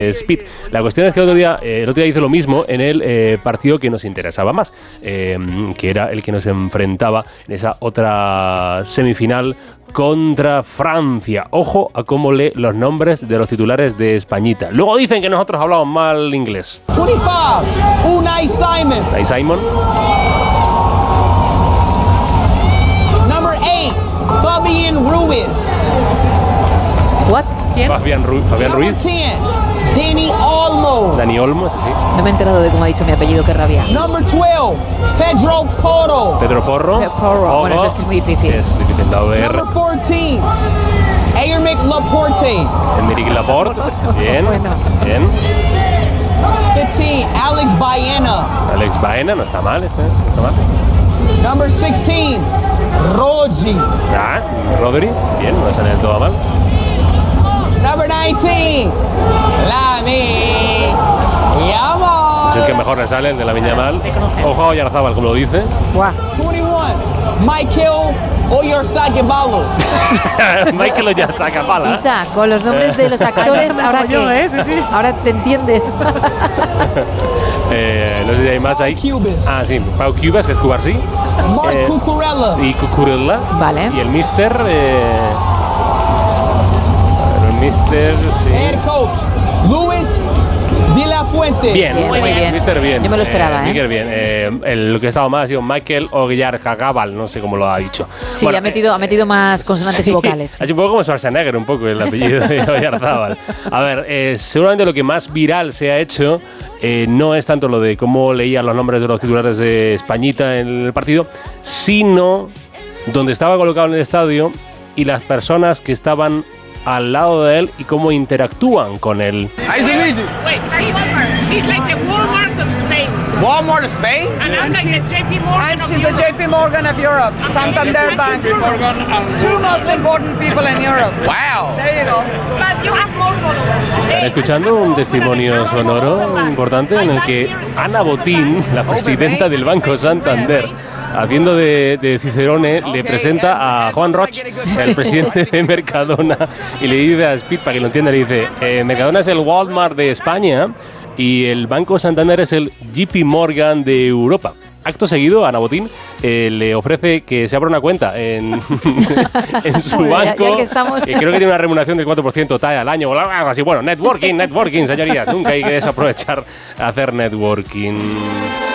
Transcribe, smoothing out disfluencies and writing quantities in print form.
Speed. La cuestión es que el otro día hizo lo mismo en el partido que nos interesaba más, que era el que nos enfrentaba en esa otra semifinal contra Francia. Ojo a cómo lee los nombres de los titulares de Españita. Luego dicen que nosotros hablamos mal inglés. 25, Unai Simon. Unai Simon. Number 8, Fabián Ruiz. ¿What? ¿Quién? Fabián Ruiz. Number 10, Dani Olmo. Dani Olmo, ese sí. No me he enterado de cómo ha dicho mi apellido, qué rabia. Number 12, Pedro Porro. Pedro Porro. Porro. Bueno, eso es que es muy difícil. Es difícil, doble R. Number 14, Aymeric Laporte. Enrique Laporte. Bien. Bueno. Bien. 15, Alex Baena. Alex Baena, no está mal, no está mal. Number 16, Rodri. Ah, Rodri. Bien, no sale del todo mal. Number 19, Lamine Es el que Yamal. mejor le sale, el de la Yamal. Ojo a Oyarzábal, como lo dice. Buah. 21, Michael Oyarzabal. Michael Oyarzabal. Isa, con los nombres de los actores, ahora que ahora te entiendes. No sé si hay más ahí. Cubas. Ah, sí, Pau Cubas, que es Cubarsí. Marc Cucurella. Y Cucurella. Vale. Y el Mister. El Mister. Sí. Head coach, Luis de la Fuente. Bien, Bien, muy bien. Mister bien. Yo me lo esperaba, Mikel bien. Lo que estaba mal ha sido Michael Oyarzabal, no sé cómo lo ha dicho. Sí, Bueno, ha metido más consonantes y vocales. Ha hecho un poco como Schwarzenegger, un poco el apellido de Oyarzábal. A ver, seguramente lo que más viral se ha hecho no es tanto lo de cómo leía los nombres de los titulares de Españita en el partido, sino donde estaba colocado en el estadio y las personas que estaban al lado de él y cómo interactúan con él. Wait, he's like the Walmart of Spain. Walmart of Spain? And I'm like the JP Morgan And of she's the Europe. JP Morgan of Europe, Santander Bank. Two most important people in Europe. Wow. There you go. But you have more followers. Están escuchando un testimonio sonoro importante en el que Ana Botín, la presidenta del Banco Santander, haciendo de Cicerone, le presenta a Juan Roch, el presidente de Mercadona, y le dice a Speed, para que lo entienda, le dice, Mercadona es el Walmart de España y el Banco Santander es el JP Morgan de Europa. Acto seguido, Ana Botín le ofrece que se abra una cuenta en su banco, ya que estamos. que creo que tiene una remuneración del 4% TAE al año o algo así. Bueno, networking, señorías. Nunca hay que desaprovechar hacer networking.